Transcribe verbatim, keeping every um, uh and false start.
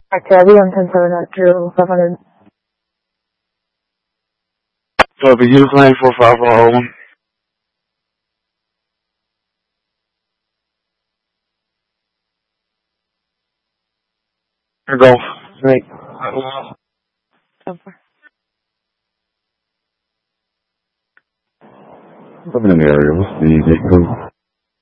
Activity one ten seven at zero five hundred. Copy, use nine four five four one. Go. Right. Over. Living in the area. What's the gate code?